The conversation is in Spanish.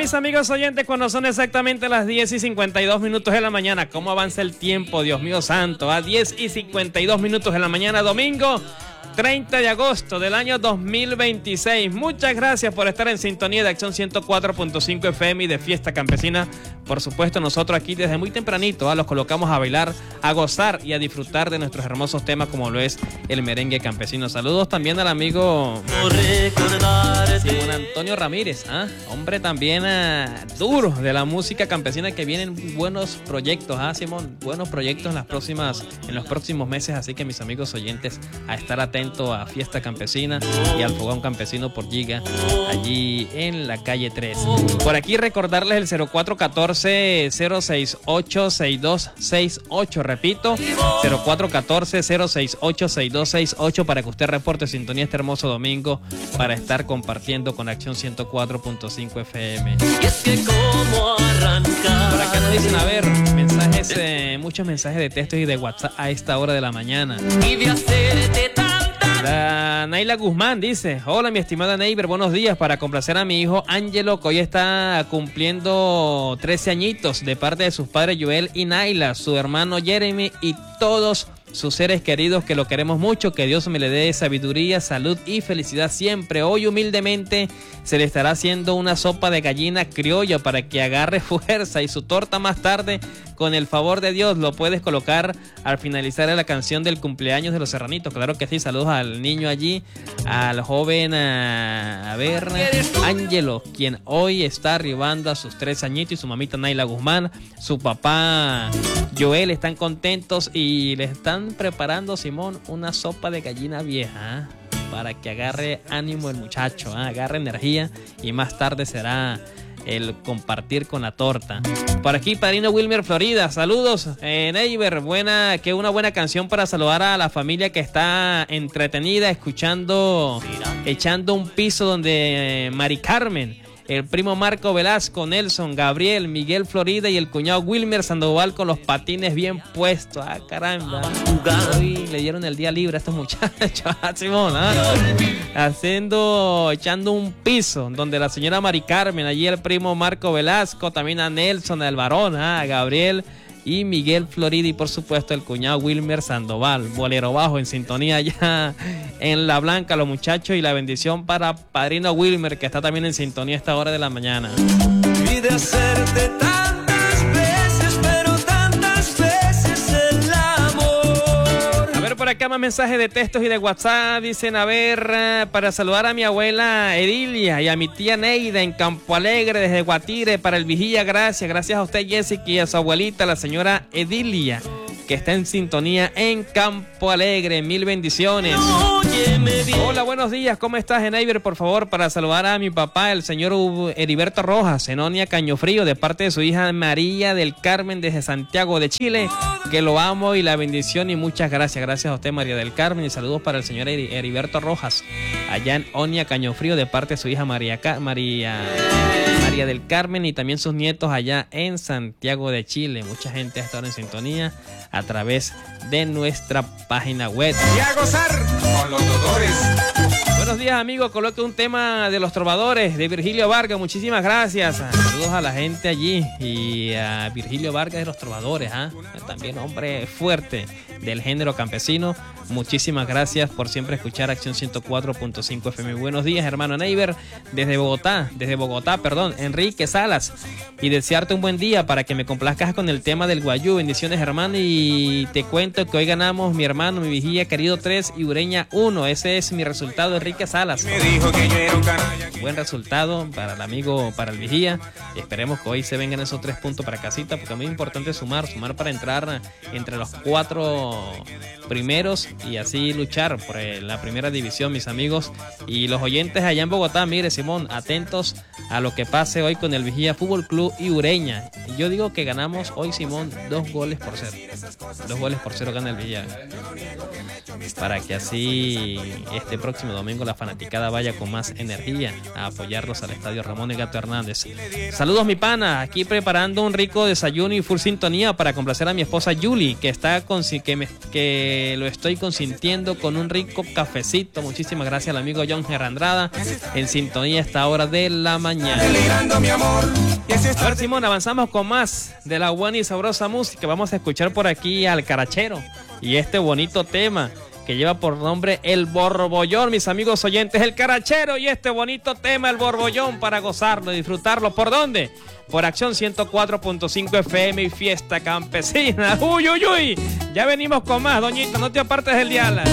mis amigos oyentes, cuando son exactamente las 10:52 de la mañana. ¿Cómo avanza el tiempo, Dios mío santo? A 10:52 de la mañana, domingo 30 de agosto del año 2026. Muchas gracias por estar en sintonía de Acción 104.5 FM y de Fiesta Campesina. Por supuesto, nosotros aquí desde muy tempranito los colocamos a bailar, a gozar y a disfrutar de nuestros hermosos temas como lo es el merengue campesino. Saludos también al amigo Simón Antonio Ramírez, hombre también duro de la música campesina, que vienen buenos proyectos, Simón, buenos proyectos en los próximos meses, así que mis amigos oyentes, a estar atentos a Fiesta Campesina y al Fogón Campesino por Giga, allí en la calle 3. Por aquí recordarles el 0414-068-6268, repito, 0414-068-6268 para que usted reporte sintonía este hermoso domingo para estar compartiendo con Acción 104.5 FM. Por acá nos dicen, a ver, muchos mensajes de texto y de WhatsApp a esta hora de la mañana. La Naila Guzmán dice: hola, mi estimada neighbor, buenos días. Para complacer a mi hijo Ángelo, que hoy está cumpliendo 13 añitos, de parte de sus padres Joel y Naila, su hermano Jeremy y todos sus seres queridos, que lo queremos mucho. Que Dios me le dé sabiduría, salud y felicidad siempre. Hoy humildemente se le estará haciendo una sopa de gallina criolla para que agarre fuerza, y su torta más tarde, con el favor de Dios, lo puedes colocar al finalizar la canción del cumpleaños de los serranitos. Claro que sí. Saludos al niño allí, al joven Ángelo, quien hoy está arribando a sus 3 añitos, y su mamita Naila Guzmán, su papá Joel, están contentos y le están preparando, Simón, una sopa de gallina vieja, para que agarre ánimo el muchacho, agarre energía, y más tarde será el compartir con la torta. Por aquí, Padrino Wilmer Florida, saludos, neighbor, una buena canción para saludar a la familia que está entretenida echando un piso, donde Mari Carmen, el primo Marco Velasco, Nelson, Gabriel, Miguel Florida y el cuñado Wilmer Sandoval con los patines bien puestos. Caramba. Hoy le dieron el día libre a estos muchachos, Simón, echando un piso, donde la señora Mari Carmen, allí el primo Marco Velasco, también a Nelson, el varón, a Gabriel y Miguel Florida, y por supuesto el cuñado Wilmer Sandoval, bolero bajo en sintonía allá en La Blanca, los muchachos, y la bendición para Padrino Wilmer, que está también en sintonía a esta hora de la mañana. Y de hacerte tantas veces, pero tantas veces el amor. A ver, por acá más mensajes de textos y de WhatsApp. Dicen, a ver, para saludar a mi abuela Edilia y a mi tía Neida en Campo Alegre, desde Guatire, para el Vigía. Gracias a usted, Jessica, y a su abuelita, la señora Edilia, que está en sintonía en Campo Alegre. Mil bendiciones. Hola, buenos días, ¿cómo estás, neighbor? Por favor, para saludar a mi papá, el señor Heriberto Rojas, en Onia Cañofrío, de parte de su hija María del Carmen, desde Santiago de Chile, que lo amo, y la bendición, y muchas gracias. Gracias a usted, María del Carmen, y saludos para el señor Heriberto Rojas, allá en Onia Cañofrío, de parte de su hija María del Carmen, y también sus nietos allá en Santiago de Chile. Mucha gente ha estado en sintonía a través de nuestra página web. Y a gozar con los Dodores. Buenos días, amigos. Coloque un tema de los trovadores de Virgilio Vargas. Muchísimas gracias. Saludos a la gente allí, y a Virgilio Vargas de los Trovadores, también hombre fuerte del género campesino. Muchísimas gracias por siempre escuchar Acción 104.5 FM. Buenos días, hermano neighbor, desde Bogotá, Enrique Salas, y desearte un buen día para que me complazcas con el tema del Guayú. Bendiciones, hermano, y te cuento que hoy ganamos, mi hermano, mi Vigía querido 3 y Ureña 1. Ese es mi resultado, Enrique Salas. Me dijo que yo era un canalla. Buen resultado para el amigo, para el Vigía. Esperemos que hoy se vengan esos 3 puntos para casita, porque es muy importante sumar para entrar entre los 4 primeros y así luchar por la primera división, mis amigos. Y los oyentes allá en Bogotá, mire, Simón, atentos a lo que pase hoy con el Vigía Fútbol Club y Ureña. Y yo digo que ganamos hoy, Simón, 2-0. 2-0 gana el Vigía, para que así este próximo domingo domingo la fanaticada vaya con más energía a apoyarlos al Estadio Ramón Gato Hernández. Saludos mi pana, aquí preparando un rico desayuno y full sintonía para complacer a mi esposa Yuli, que está que lo estoy consintiendo con un rico cafecito. Muchísimas gracias al amigo John Gerrandrada, en sintonía a esta hora de la mañana. A ver, Simón, avanzamos con más de la buena y sabrosa música. Vamos a escuchar por aquí al Carachero y este bonito tema que lleva por nombre El Borbollón, mis amigos oyentes. El Carachero y este bonito tema, El Borbollón, para gozarlo y disfrutarlo. ¿Por dónde? Por Acción 104.5 FM y Fiesta Campesina. Uy, uy, uy. Ya venimos con más, doñita, no te apartes del dial.